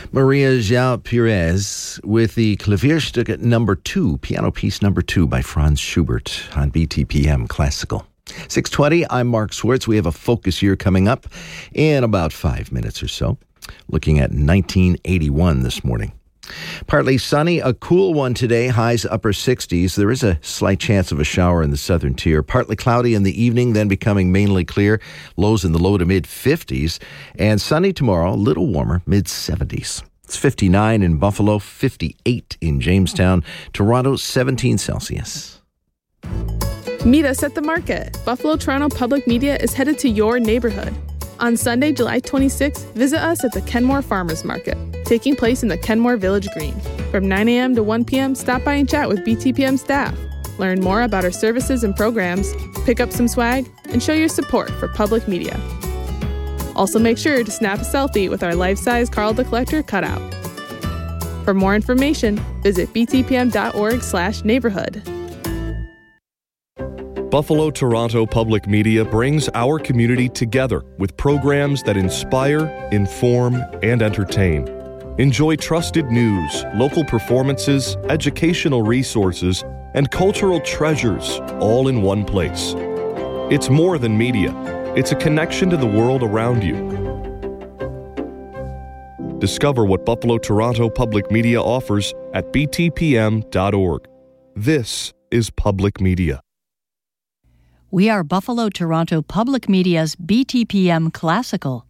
Maria João Pires with the Klavierstück number 2, piano piece number 2 by Franz Schubert on BTPM Classical. 6:20, I'm Mark Swartz. We have a focus year coming up in about 5 minutes or so. Looking at 1981 this morning. Partly sunny, a cool one today, highs upper 60s. There is a slight chance of a shower in the southern tier. Partly cloudy in the evening, then becoming mainly clear. Lows in the low to mid 50s. And sunny tomorrow, a little warmer, mid 70s. It's 59 in Buffalo, 58 in Jamestown, Toronto, 17 Celsius. Meet us at the market. Buffalo Toronto Public Media is headed to your neighborhood. On Sunday, July 26th, visit us at the Kenmore Farmers Market, taking place in the Kenmore Village Green. From 9 a.m. to 1 p.m., stop by and chat with BTPM staff. Learn more about our services and programs, pick up some swag, and show your support for public media. Also make sure to snap a selfie with our life-size Carl the Collector cutout. For more information, visit btpm.org/neighborhood. Buffalo Toronto Public Media brings our community together with programs that inspire, inform, and entertain. Enjoy trusted news, local performances, educational resources, and cultural treasures all in one place. It's more than media. It's a connection to the world around you. Discover what Buffalo Toronto Public Media offers at btpm.org. This is public media. We are Buffalo Toronto Public Media's BTPM Classical.